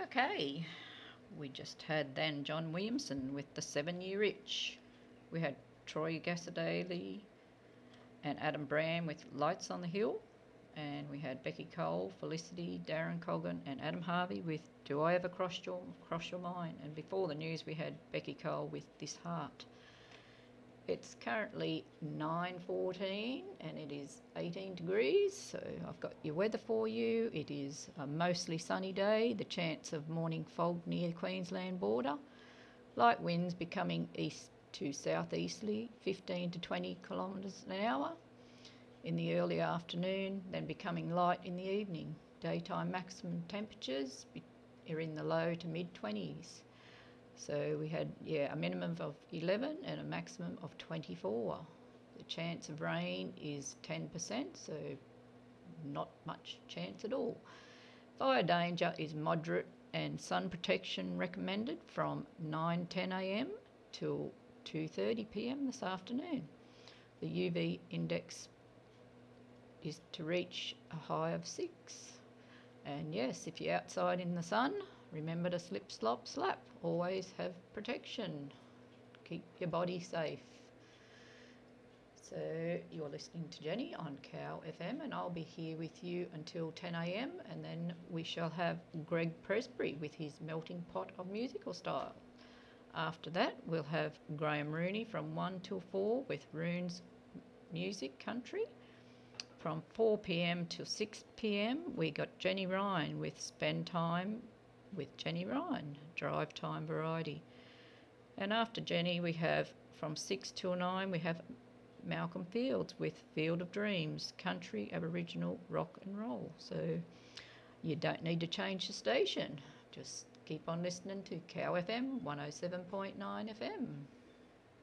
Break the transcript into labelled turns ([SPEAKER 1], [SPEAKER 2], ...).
[SPEAKER 1] Okay, we just had then John Williamson with the 7-Year Itch. We had Troy Gassadaly and Adam Brand with Lights on the Hill. And we had Becky Cole, Felicity, Darren Coggan and Adam Harvey with Do I Ever Cross Your Mind? And before the news we had Becky Cole with This Heart. It's currently 9:14 and it is 18 degrees, so I've got your weather for you. It is a mostly sunny day, the chance of morning fog near the Queensland border. Light winds becoming east to southeasterly, 15 to 20 kilometres an hour in the early afternoon, then becoming light in the evening. Daytime maximum temperatures are in the low to mid-20s. So we had, a minimum of 11 and a maximum of 24. The chance of rain is 10%, so not much chance at all. Fire danger is moderate and sun protection recommended from 9:10 a.m. till 2:30 p.m. this afternoon. The UV index is to reach a high of 6. And yes, if you're outside in the sun, remember to slip, slop, slap. Always have protection. Keep your body safe. So you're listening to Jenny on Cow FM, and I'll be here with you until 10 a.m. and then we shall have Greg Presbury with his melting pot of musical style. After that, we'll have Graham Rooney from 1 till 4 with Roon's Music Country. From 4 p.m. till 6 p.m. we got Jenny Ryan with Spend Time with Jenny Ryan, drive time variety. And after Jenny we have from 6 till 9 we have Malcolm Fields with Field of Dreams, country, Aboriginal, rock and roll. So you don't need to change the station, just keep on listening to Cow FM 107.9 FM.